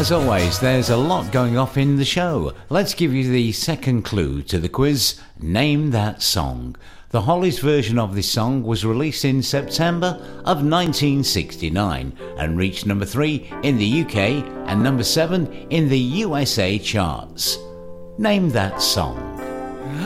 As always, there's a lot going off in the show. Let's give you the second clue to the quiz. Name that song. The Hollies version of this song was released in September of 1969 and reached number 3 in the UK and number 7 in the USA charts. Name that song.